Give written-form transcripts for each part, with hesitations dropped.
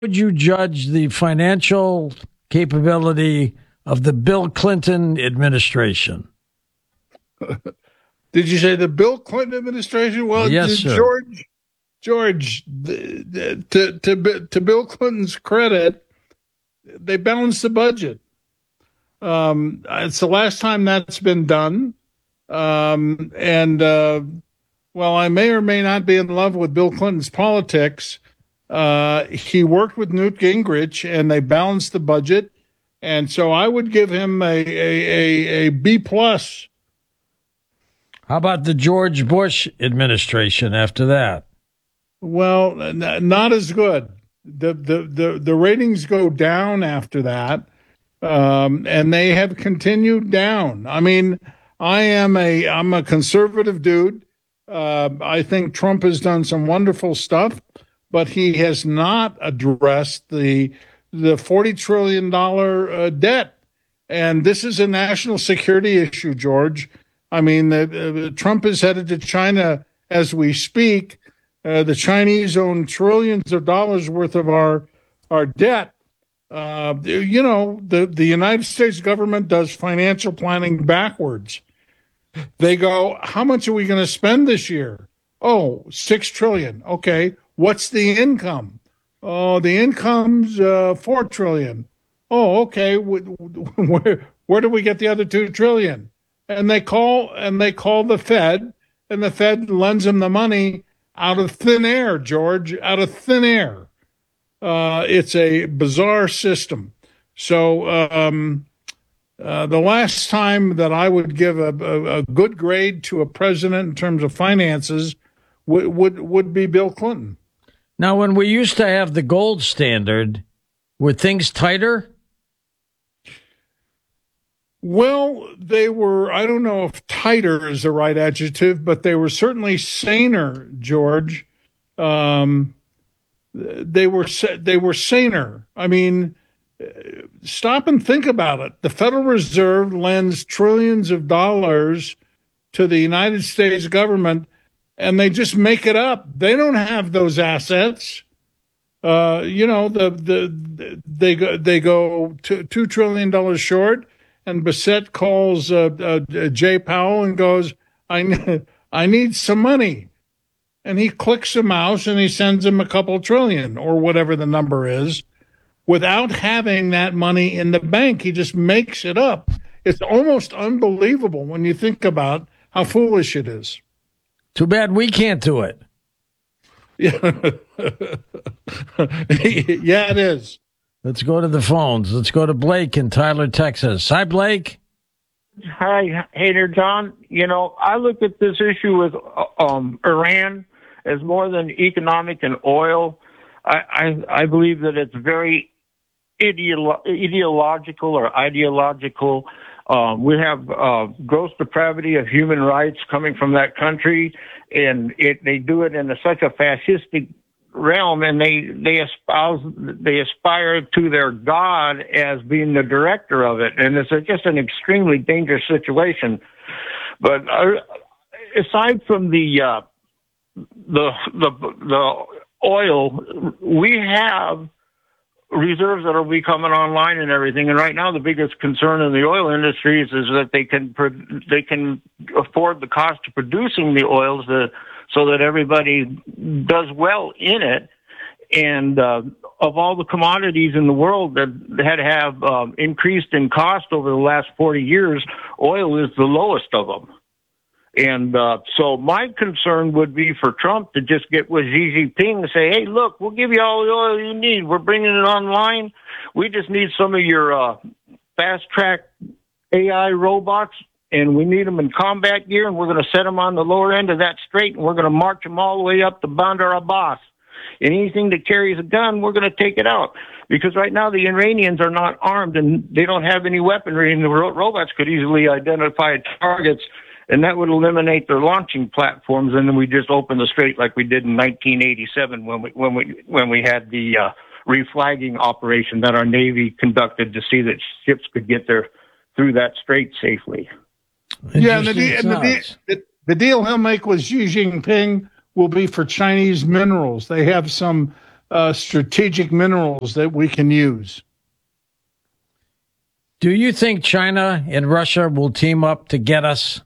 Would you judge the financial capability of the Bill Clinton administration? Did you say the Bill Clinton administration? Well, yes, sir. George, to Bill Clinton's credit, they balanced the budget. It's the last time that's been done. While I may or may not be in love with Bill Clinton's politics, he worked with Newt Gingrich and they balanced the budget. And so I would give him a B plus. How about the George Bush administration after that? Well, not as good. The ratings go down after that, and they have continued down. I mean, I'm a conservative dude. I think Trump has done some wonderful stuff, but he has not addressed the $40 trillion debt, and this is a national security issue, George. I mean, Trump is headed to China as we speak. The Chinese own trillions of dollars worth of our debt. The United States government does financial planning backwards. They go, how much are we going to spend this year? Oh, $6 trillion. Okay. What's the income? Oh, the income's $4 trillion. Oh, okay. Where do we get the other $2 trillion? And they call the Fed, and the Fed lends them the money out of thin air, George, out of thin air. It's a bizarre system. So the last time that I would give a good grade to a president in terms of finances would be Bill Clinton. Now, when we used to have the gold standard, were things tighter? Well, they were, I don't know if tighter is the right adjective, but they were certainly saner, George. They were saner. I mean, stop and think about it. The Federal Reserve lends trillions of dollars to the United States government, and they just make it up. They don't have those assets. They go $2 trillion short. And Bissett calls Jay Powell and goes, I need some money. And he clicks a mouse and he sends him a couple trillion or whatever the number is without having that money in the bank. He just makes it up. It's almost unbelievable when you think about how foolish it is. Too bad we can't do it. Yeah, yeah, it is. Let's go to the phones. Let's go to Blake in Tyler, Texas. Hi, Blake. Hi, hey there, John. You know, I look at this issue with Iran as more than economic and oil. I believe that it's very ideological. We have gross depravity of human rights coming from that country, and they do it in such a fascistic realm, and they aspire to their God as being the director of it, and it's just an extremely dangerous situation. But aside from the oil, we have reserves that are becoming online and everything. And right now, the biggest concern in the oil industry is that they can afford the cost of producing the oils so that everybody does well in it. And of all the commodities in the world that have increased in cost over the last 40 years, oil is the lowest of them. And so my concern would be for Trump to just get with Xi Jinping and say, hey, look, we'll give you all the oil you need. We're bringing it online. We just need some of your fast-track AI robots, and we need them in combat gear, and we're going to set them on the lower end of that strait, and we're going to march them all the way up to Bandar Abbas. And anything that carries a gun, we're going to take it out. Because right now the Iranians are not armed, and they don't have any weaponry, and the robots could easily identify targets, and that would eliminate their launching platforms, and then we just open the strait like we did in 1987 when we had the reflagging operation that our Navy conducted to see that ships could get through that strait safely. Yeah, and the deal he'll make with Xi Jinping will be for Chinese minerals. They have some strategic minerals that we can use. Do you think China and Russia will team up to get us?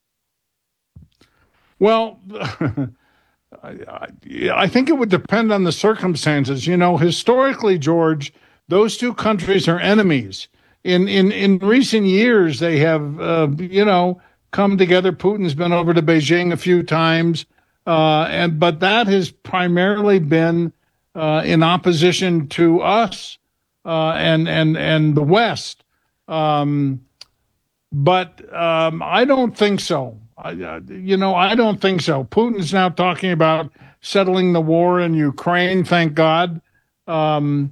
Well, I think it would depend on the circumstances. You know, historically, George, those two countries are enemies. In recent years, they have, come together. Putin's been over to Beijing a few times, but that has primarily been in opposition to us and the West. I don't think so. I don't think so. Putin's now talking about settling the war in Ukraine, thank God. He's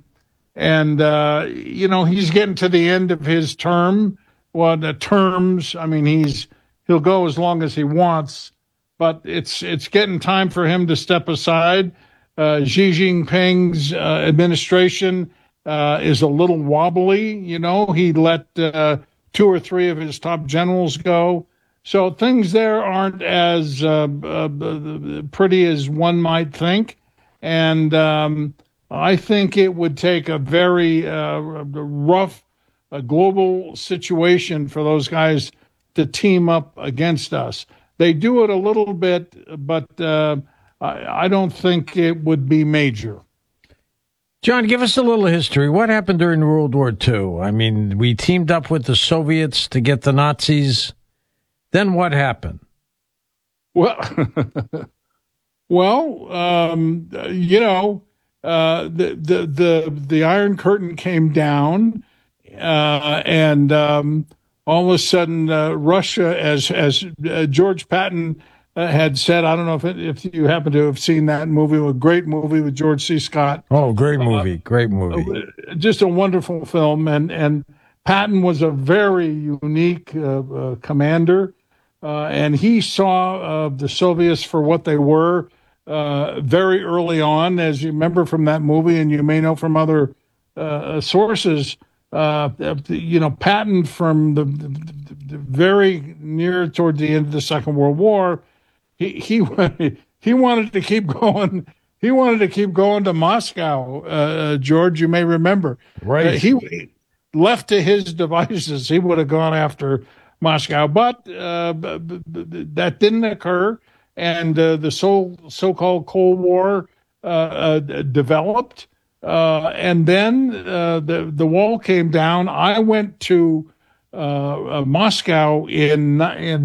getting to the end of his term. Well, the terms, I mean, he'll go as long as he wants, but it's getting time for him to step aside. Xi Jinping's administration is a little wobbly. You know, he let 2 or 3 of his top generals go. So things there aren't as pretty as one might think. And I think it would take a very rough global situation for those guys to team up against us. They do it a little bit, but I don't think it would be major. John, give us a little history. What happened during World War II? I mean, we teamed up with the Soviets to get the Nazis. Then what happened? Well, the Iron Curtain came down, and all of a sudden, Russia, as George Patton had said, I don't know if you happen to have seen that movie, a great movie with George C. Scott. Oh, great movie, great movie. Just a wonderful film, and Patton was a very unique commander. And he saw the Soviets for what they were very early on, as you remember from that movie, and you may know from other sources. Patton, from the very near toward the end of the Second World War, he wanted to keep going. He wanted to keep going to Moscow. George, you may remember, right? He left to his devices, he would have gone after Moscow, but that didn't occur, and the so-called Cold War developed, and then the wall came down. I went to Moscow in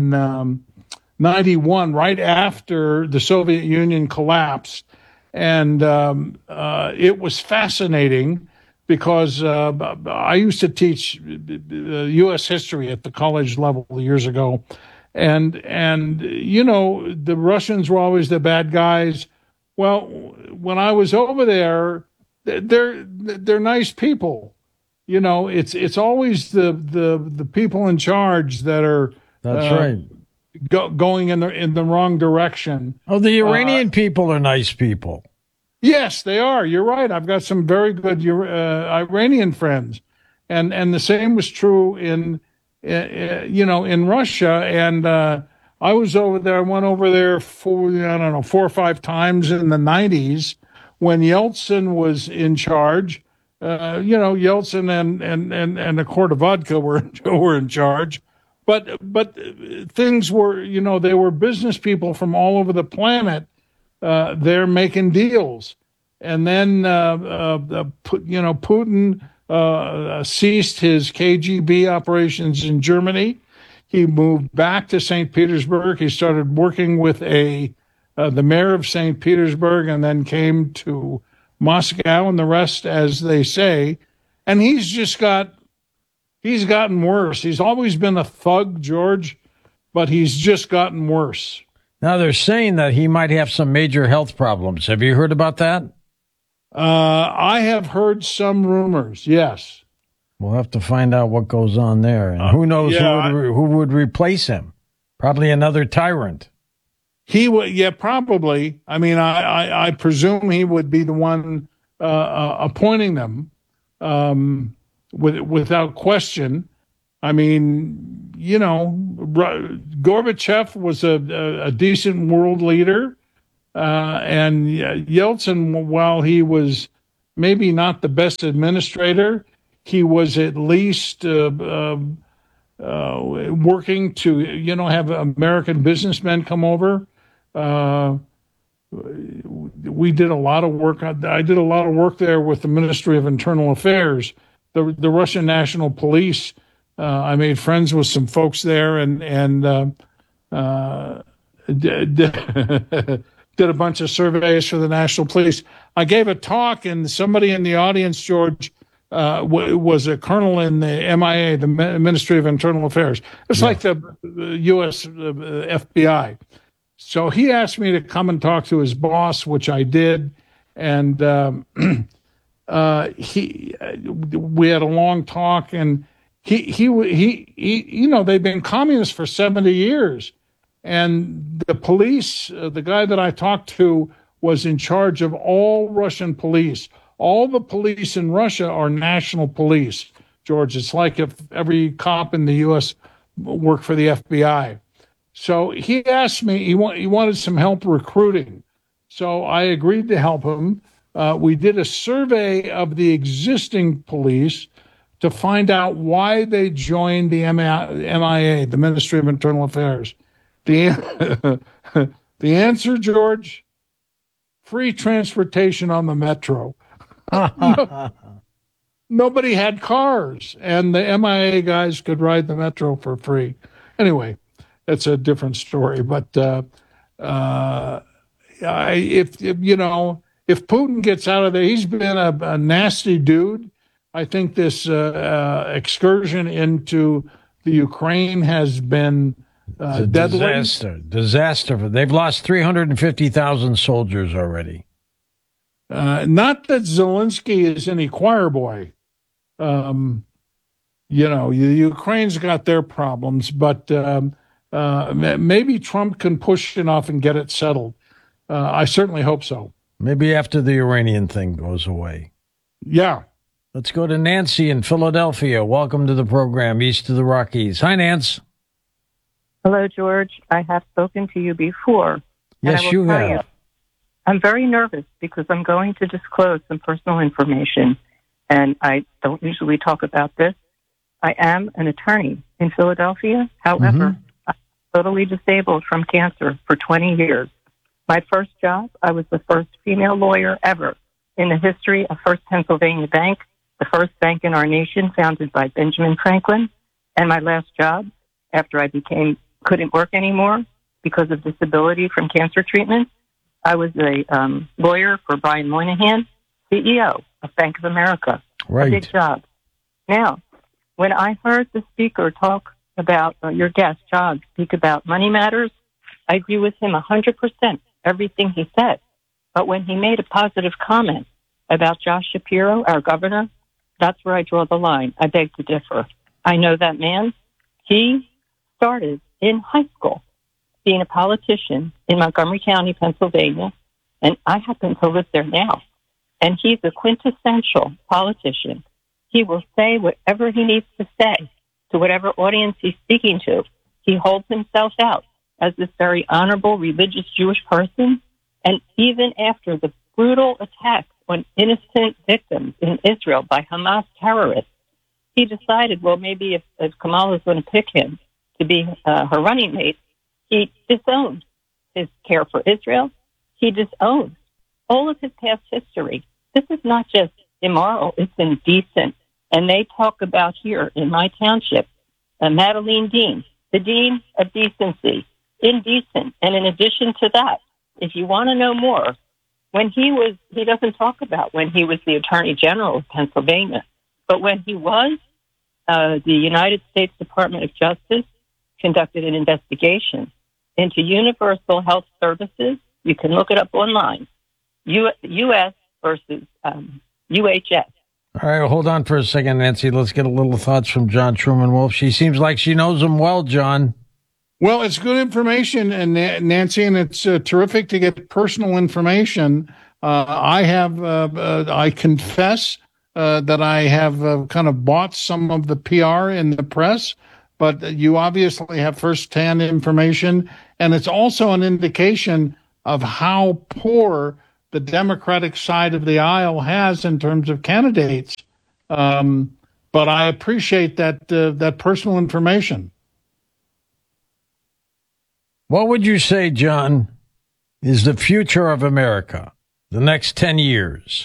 91, right after the Soviet Union collapsed, and it was fascinating. Because I used to teach U.S. history at the college level years ago, and the Russians were always the bad guys. Well, when I was over there, they're nice people. You know, it's always the people in charge that are right going in the wrong direction. Oh, the Iranian people are nice people. Yes, they are. You're right. I've got some very good Iranian friends, and the same was true in Russia. And I was over there. I went over there 4 or 5 times in the 90s when Yeltsin was in charge. Yeltsin and the Court of Vodka were in charge, but things were, they were business people from all over the planet. They're making deals, and then Putin ceased his KGB operations in Germany. He moved back to St. Petersburg. He started working with the mayor of St. Petersburg, and then came to Moscow, and the rest, as they say. And he's gotten worse. He's always been a thug, George, but he's just gotten worse. Now, they're saying that he might have some major health problems. Have you heard about that? I have heard some rumors, yes. We'll have to find out what goes on there. And who knows who would replace him? Probably another tyrant. He would, probably. I mean, I presume he would be the one appointing them without question. I mean, Gorbachev was a decent world leader. And Yeltsin, while he was maybe not the best administrator, he was at least working to, have American businessmen come over. We did a lot of work. I did a lot of work there with the Ministry of Internal Affairs, the Russian National Police. I made friends with some folks there, and did a bunch of surveys for the National Police. I gave a talk, and somebody in the audience, George, was a colonel in the MIA, the Ministry of Internal Affairs. It's like the U.S. FBI. So he asked me to come and talk to his boss, which I did, and we had a long talk, and he they've been communists for 70 years, and the police, the guy that I talked to was in charge of all Russian police. All the police in Russia are national police, George. It's like if every cop in the U.S. worked for the FBI. So he asked me, he wanted some help recruiting. So I agreed to help him. We did a survey of the existing police to find out why they joined the MIA, the Ministry of Internal Affairs. The answer, George, free transportation on the metro. Nobody had cars, and the MIA guys could ride the metro for free. Anyway, that's a different story. But if Putin gets out of there, he's been a nasty dude. I think this excursion into the Ukraine has been deadly. Disaster. They've lost 350,000 soldiers already. Not that Zelensky is any choir boy. Ukraine's got their problems, but maybe Trump can push enough and get it settled. I certainly hope so. Maybe after the Iranian thing goes away. Yeah. Let's go to Nancy in Philadelphia. Welcome to the program, East of the Rockies. Hi, Nance. Hello, George. I have spoken to you before. Yes, you have. I'm very nervous because I'm going to disclose some personal information, and I don't usually talk about this. I am an attorney in Philadelphia. However, I'm totally disabled from cancer for 20 years. My first job, I was the first female lawyer ever in the history of First Pennsylvania Bank, the first bank in our nation founded by Benjamin Franklin. And my last job, after I couldn't work anymore because of disability from cancer treatment, I was a lawyer for Brian Moynihan, CEO of Bank of America. Right. A big job. Now, when I heard the speaker talk about, your guest, John, speak about money matters, I agree with him 100%, everything he said. But when he made a positive comment about Josh Shapiro, our governor, that's where I draw the line. I beg to differ. I know that man. He started in high school being a politician in Montgomery County, Pennsylvania, and I happen to live there now. And he's a quintessential politician. He will say whatever he needs to say to whatever audience he's speaking to. He holds himself out as this very honorable, religious Jewish person. And even after the brutal attacks on innocent victims in Israel by Hamas terrorists, he decided, well, maybe if Kamala is going to pick him to be her running mate, he disowned his care for Israel. He disowned all of his past history. This is not just immoral, it's indecent. And they talk about here in my township, Madeline Dean, the Dean of Decency, indecent. And in addition to that, if you want to know more, he doesn't talk about when he was the Attorney General of Pennsylvania, but when he was, the United States Department of Justice conducted an investigation into Universal Health Services. You can look it up online. U.S. versus UHS. All right, hold on for a second, Nancy. Let's get a little thoughts from John Truman Wolf. She seems like she knows him well, John. Well, it's good information, and Nancy, and it's terrific to get personal information. I confess that I have kind of bought some of the PR in the press, but you obviously have firsthand information, and it's also an indication of how poor the Democratic side of the aisle has in terms of candidates. But I appreciate that personal information. What would you say, John, is the future of America, the next 10 years?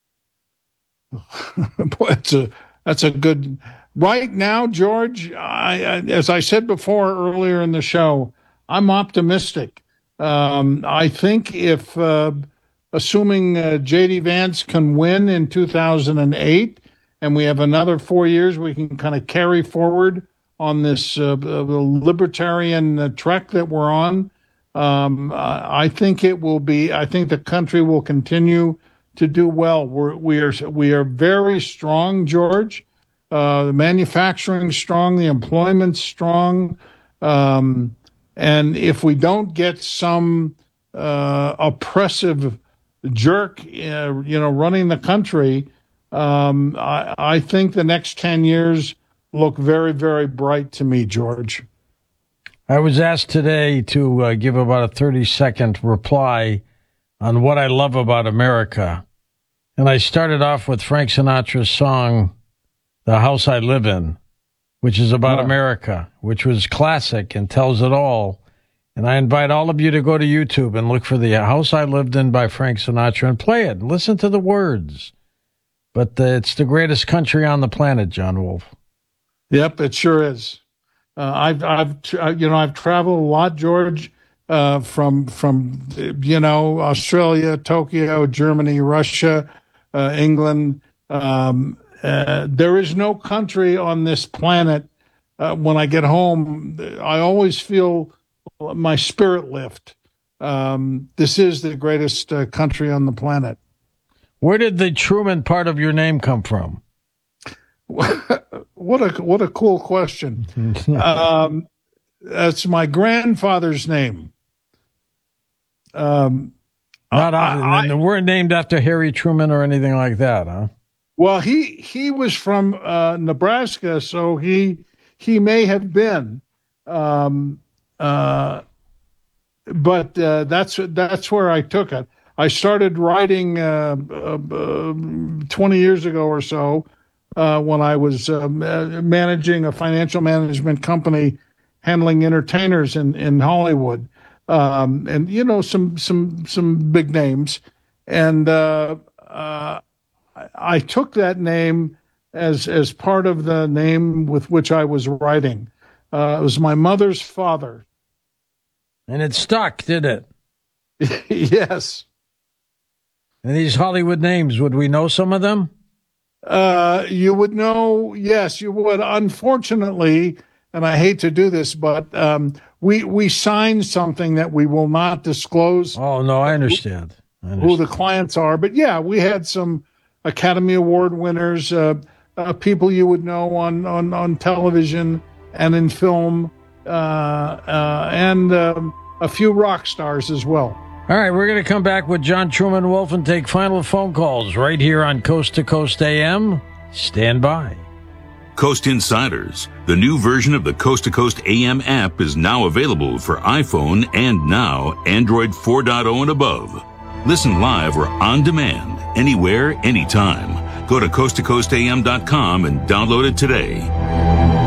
Boy, that's a good. Right now, George, as I said before earlier in the show, I'm optimistic. I think if, assuming J.D. Vance can win in 2008, and we have another 4 years, we can kind of carry forward on this libertarian trek that we're on. I think it will be. I think the country will continue to do well. We are very strong, George. The manufacturing strong, the employment strong, and if we don't get some oppressive jerk, running the country, I think the next 10 years look very, very bright to me, George. I was asked today to give about a 30-second reply on what I love about America. And I started off with Frank Sinatra's song, The House I Live In, which is about America, which was classic and tells it all. And I invite all of you to go to YouTube and look for The House I Lived In by Frank Sinatra and play it and listen to the words. But it's the greatest country on the planet, John Wolf. Yep, it sure is. I've traveled a lot, George, from Australia, Tokyo, Germany, Russia, England. There is no country on this planet. When I get home, I always feel my spirit lift. This is the greatest country on the planet. Where did the Truman part of your name come from? What a cool question. That's my grandfather's name. Not often. They weren't named after Harry Truman or anything like that, huh? Well, he was from Nebraska, so he may have been. But that's where I took it. I started writing 20 years ago or so when I was managing a financial management company handling entertainers in Hollywood, and some big names, and I took that name as part of the name with which I was writing. It was my mother's father, and it stuck, did it? Yes. And these Hollywood names, would we know some of them? You would know, yes, you would. Unfortunately, and I hate to do this, but we signed something that we will not disclose. Oh, no, I understand. Who the clients are. But yeah, we had some Academy Award winners, people you would know on television and in film, and a few rock stars as well. All right, we're going to come back with John Truman Wolf and take final phone calls right here on Coast to Coast AM. Stand by. Coast Insiders, the new version of the Coast to Coast AM app, is now available for iPhone and now Android 4.0 and above. Listen live or on demand, anywhere, anytime. Go to coasttocoastam.com and download it today.